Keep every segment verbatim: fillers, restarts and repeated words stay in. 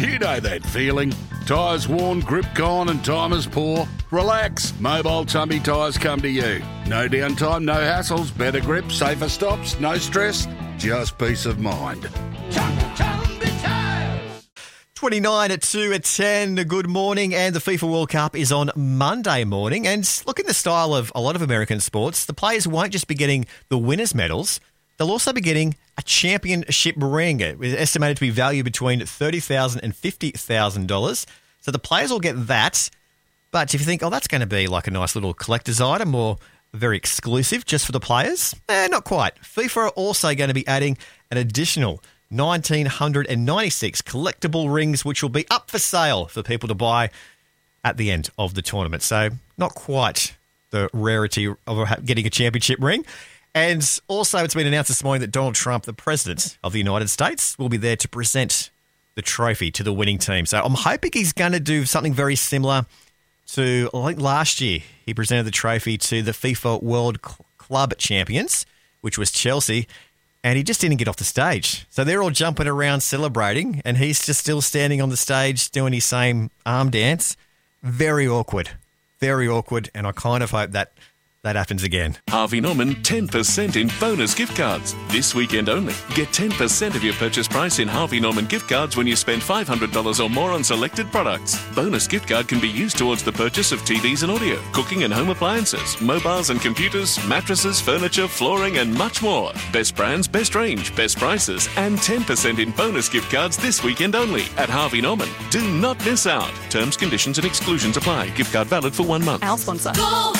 You know that feeling. Tyres worn, grip gone and time is poor? Relax. Mobile Tumby Tyres come to you. No downtime, no hassles, better grip, safer stops, no stress, just peace of mind. twenty-nine at two at ten. Good morning. And the FIFA World Cup is on Monday morning. And look, in the style of a lot of American sports, the players won't just be getting the winners' medals. They'll also be getting a championship ring. It's estimated to be valued between thirty thousand dollars and fifty thousand dollars. So the players will get that. But if you think, oh, that's going to be like a nice little collector's item or very exclusive just for the players, eh, not quite. FIFA are also going to be adding an additional one thousand nine hundred ninety-six collectible rings, which will be up for sale for people to buy at the end of the tournament. So not quite the rarity of getting a championship ring. And also it's been announced this morning that Donald Trump, the President of the United States, will be there to present the trophy to the winning team. So I'm hoping he's going to do something very similar to, I think last year, he presented the trophy to the FIFA World Club Champions, which was Chelsea. And he just didn't get off the stage. So they're all jumping around celebrating, and he's just still standing on the stage doing his same arm dance. Very awkward. Very awkward, and I kind of hope that that happens again. Harvey Norman, ten percent in bonus gift cards. This weekend only. Get ten percent of your purchase price in Harvey Norman gift cards when you spend five hundred dollars or more on selected products. Bonus gift card can be used towards the purchase of T Vs and audio, cooking and home appliances, mobiles and computers, mattresses, furniture, flooring and much more. Best brands, best range, best prices and ten percent in bonus gift cards this weekend only at Harvey Norman. Do not miss out. Terms, conditions and exclusions apply. Gift card valid for one month. Our sponsor. Go!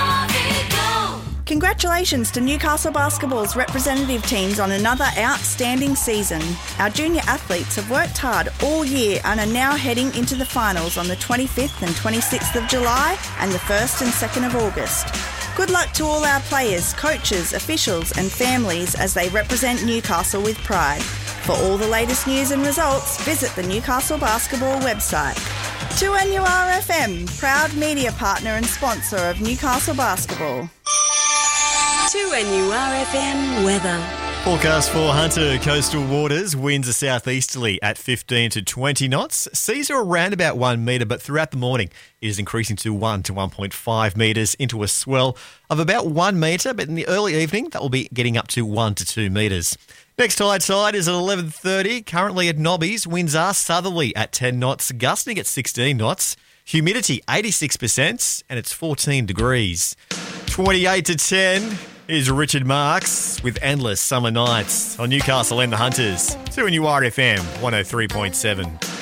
Congratulations to Newcastle Basketball's representative teams on another outstanding season. Our junior athletes have worked hard all year and are now heading into the finals on the twenty-fifth and twenty-sixth of July and the first and second of August. Good luck to all our players, coaches, officials and families as they represent Newcastle with pride. For all the latest news and results, visit the Newcastle Basketball website. two N U R F M, proud media partner and sponsor of Newcastle Basketball. two N U R F M weather. Forecast for Hunter coastal waters. Winds are southeasterly at fifteen to twenty knots. Seas are around about one metre, but throughout the morning it is increasing to one to one point five metres into a swell of about one metre, but in the early evening that will be getting up to one to two metres. Next high tide is at eleven thirty. Currently at Nobby's, winds are southerly at ten knots, gusting at sixteen knots. Humidity eighty-six percent, and it's fourteen degrees. twenty-eight to ten is Richard Marks with Endless Summer Nights on Newcastle and the Hunters. two N U R F M one oh three point seven.